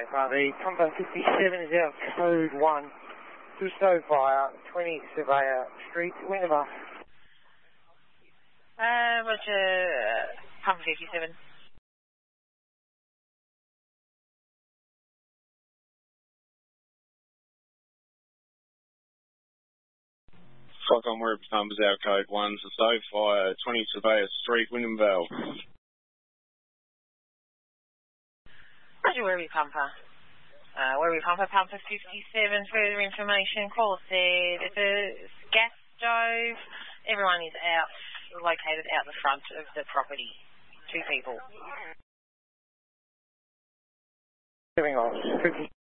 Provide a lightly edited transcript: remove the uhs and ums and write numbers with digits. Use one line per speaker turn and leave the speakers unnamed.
FRV. Pumper 57 is out, code 1. Gusto Fire, 20 Surveyor Street, Windermere.
Roger, Pumper 57.
Foghorn Wherever Pumpers out, code 1. Gusto Fire, 20 Surveyor Street, Windermere.
Roger, Werribee Pumper. Werribee Pumper, Pumper 57, further information. Call said it's a gas stove. Everyone is out, located out the front of the property. 2 people.
Giving off.